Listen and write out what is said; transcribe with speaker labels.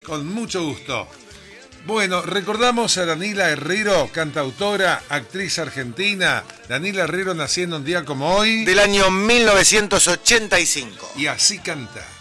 Speaker 1: Con mucho gusto. Bueno, recordamos a Danila Herrero, cantautora, actriz argentina. Danila Herrero naciendo un día como hoy.
Speaker 2: Del año 1985.
Speaker 1: Y así canta.